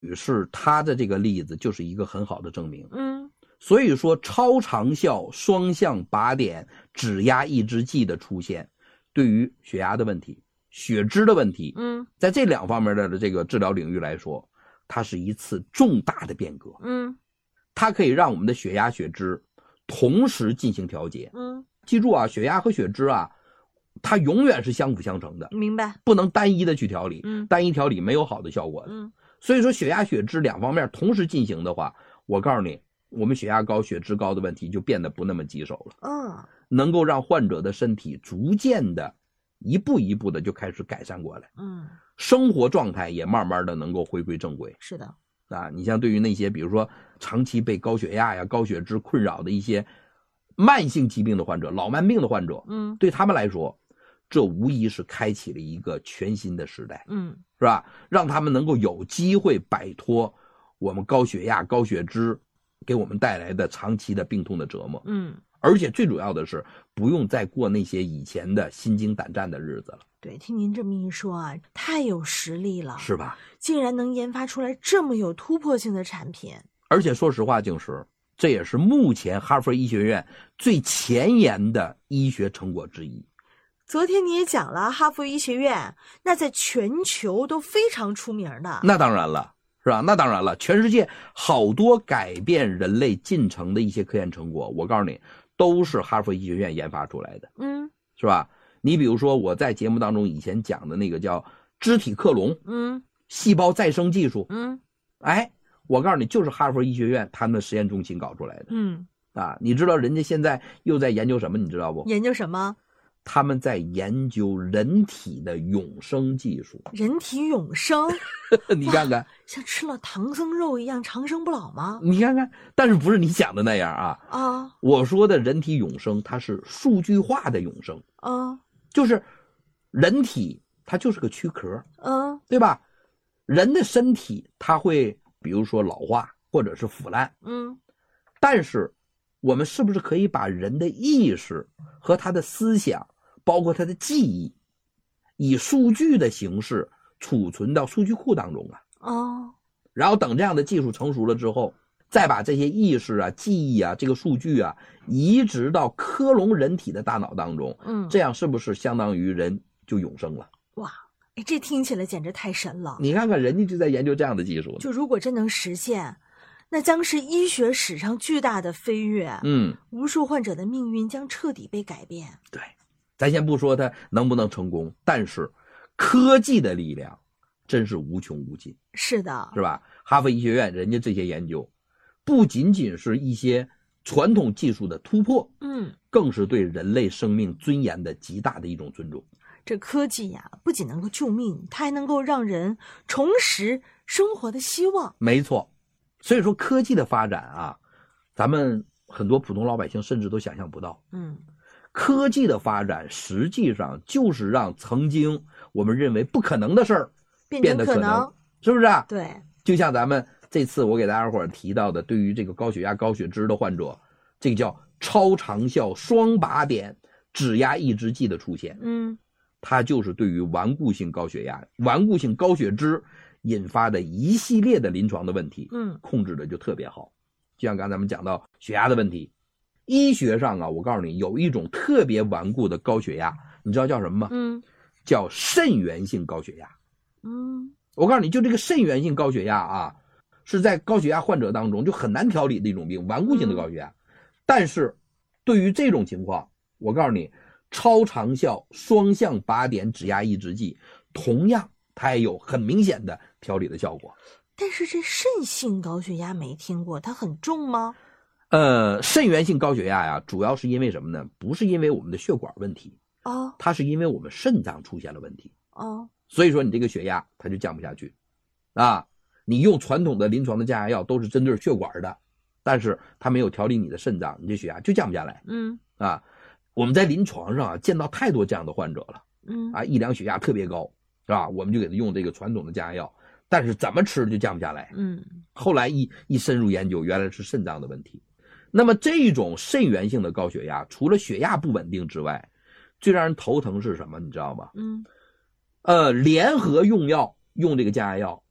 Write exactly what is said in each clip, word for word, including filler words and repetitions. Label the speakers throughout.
Speaker 1: 于是他的这个例子就是一个很好的证明。
Speaker 2: 嗯，
Speaker 1: 所以说超长效双向靶点指压抑制剂的出现，对于血压的问题、血脂的问题，
Speaker 2: 嗯，
Speaker 1: 在这两方面的这个治疗领域来说，它是一次重大的变革。
Speaker 2: 嗯，
Speaker 1: 它可以让我们的血压、血脂同时进行调节。
Speaker 2: 嗯，
Speaker 1: 记住啊，血压和血脂啊，它永远是相辅相成的，
Speaker 2: 明白？
Speaker 1: 不能单一的去调理，
Speaker 2: 嗯，
Speaker 1: 单一调理没有好的效果的。
Speaker 2: 嗯，
Speaker 1: 所以说血压、血脂两方面同时进行的话，我告诉你，我们血压高、血脂高的问题就变得不那么棘手了。
Speaker 2: 嗯，
Speaker 1: 能够让患者的身体逐渐的一步一步的就开始改善过来。
Speaker 2: 嗯，
Speaker 1: 生活状态也慢慢的能够回归正轨。
Speaker 2: 是的。
Speaker 1: 啊，你像对于那些比如说长期被高血压呀、高血脂困扰的一些慢性疾病的患者、老慢病的患者，
Speaker 2: 嗯，
Speaker 1: 对他们来说，这无疑是开启了一个全新的时代。
Speaker 2: 嗯，
Speaker 1: 是吧？让他们能够有机会摆脱我们高血压、高血脂给我们带来的长期的病痛的折磨。
Speaker 2: 嗯，
Speaker 1: 而且最主要的是，不用再过那些以前的心惊胆战的日子了。
Speaker 2: 对，听您这么一说啊，太有实力了，
Speaker 1: 是吧？
Speaker 2: 竟然能研发出来这么有突破性的产品。
Speaker 1: 而且说实话，静石，这也是目前哈佛医学院最前沿的医学成果之一。
Speaker 2: 昨天你也讲了，哈佛医学院那在全球都非常出名的。
Speaker 1: 那当然了，是吧？那当然了，全世界好多改变人类进程的一些科研成果，我告诉你，都是哈佛医学院研发出来的。
Speaker 2: 嗯，
Speaker 1: 是吧？你比如说我在节目当中以前讲的那个叫肢体克隆，
Speaker 2: 嗯，
Speaker 1: 细胞再生技术，
Speaker 2: 嗯，
Speaker 1: 哎，我告诉你，就是哈佛医学院他们的实验中心搞出来的。
Speaker 2: 嗯，
Speaker 1: 啊，你知道人家现在又在研究什么？你知道不？
Speaker 2: 研究什么？
Speaker 1: 他们在研究人体的永生技术。
Speaker 2: 人体永生？
Speaker 1: 你看看，
Speaker 2: 像吃了唐僧肉一样长生不老吗？
Speaker 1: 你看看，但是不是你想的那样啊？
Speaker 2: 啊，
Speaker 1: 我说的人体永生，它是数据化的永生
Speaker 2: 啊，
Speaker 1: 就是人体它就是个躯壳，
Speaker 2: 嗯，
Speaker 1: 对吧？人的身体它会比如说老化或者是腐烂，
Speaker 2: 嗯，
Speaker 1: 但是我们是不是可以把人的意识和他的思想，包括他的记忆，以数据的形式储存到数据库当中啊？
Speaker 2: 哦，
Speaker 1: 然后等这样的技术成熟了之后，再把这些意识啊、记忆啊、这个数据啊移植到克隆人体的大脑当中，
Speaker 2: 嗯，
Speaker 1: 这样是不是相当于人就永生了？
Speaker 2: 哇，哎，这听起来简直太神了！
Speaker 1: 你看看人家就在研究这样的技术。
Speaker 2: 就如果真能实现，那将是医学史上巨大的飞跃。
Speaker 1: 嗯，
Speaker 2: 无数患者的命运将彻底被改变。
Speaker 1: 对，咱先不说它能不能成功，但是科技的力量真是无穷无尽。
Speaker 2: 是的，
Speaker 1: 是吧？哈佛医学院人家这些研究，不仅仅是一些传统技术的突破，
Speaker 2: 嗯，
Speaker 1: 更是对人类生命尊严的极大的一种尊重。
Speaker 2: 这科技呀，不仅能够救命，它还能够让人重拾生活的希望。
Speaker 1: 没错，所以说科技的发展啊，咱们很多普通老百姓甚至都想象不到。
Speaker 2: 嗯，
Speaker 1: 科技的发展实际上就是让曾经我们认为不可能的事儿变得可能，
Speaker 2: 可能
Speaker 1: 是不是啊？
Speaker 2: 对，
Speaker 1: 就像咱们这次我给大家伙提到的，对于这个高血压、高血脂的患者，这个叫超长效双靶点指压抑制剂的出现，
Speaker 2: 嗯，
Speaker 1: 它就是对于顽固性高血压、顽固性高血脂引发的一系列的临床的问题，
Speaker 2: 嗯，
Speaker 1: 控制的就特别好。就像刚才咱们讲到血压的问题，医学上啊，我告诉你，有一种特别顽固的高血压，你知道叫什么吗？
Speaker 2: 嗯，
Speaker 1: 叫肾源性高血压。
Speaker 2: 嗯，
Speaker 1: 我告诉你，就这个肾源性高血压啊，是在高血压患者当中就很难调理的一种病，顽固性的高血压。嗯、但是对于这种情况，我告诉你，超长效双向靶点指压抑制剂同样它也有很明显的调理的效果。
Speaker 2: 但是这肾性高血压没听过，它很重吗？
Speaker 1: 呃，肾源性高血压呀，主要是因为什么呢？不是因为我们的血管问题，
Speaker 2: 哦，
Speaker 1: 它是因为我们肾脏出现了问题，
Speaker 2: 哦，
Speaker 1: 所以说你这个血压它就降不下去，啊，你用传统的临床的降压药都是针对血管的，但是它没有调理你的肾脏，你这血压就降不下来。
Speaker 2: 嗯，
Speaker 1: 啊，我们在临床上啊见到太多这样的患者了，
Speaker 2: 嗯，
Speaker 1: 啊，一量血压特别高，是吧？我们就给他用这个传统的降压药，但是怎么吃就降不下来。
Speaker 2: 嗯，
Speaker 1: 后来一一深入研究，原来是肾脏的问题。那么这种肾源性的高血压，除了血压不稳定之外，最让人头疼是什么？你知道吗？
Speaker 2: 嗯，
Speaker 1: 呃，联合用药用这个降压药，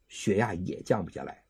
Speaker 1: 血压也降不下来。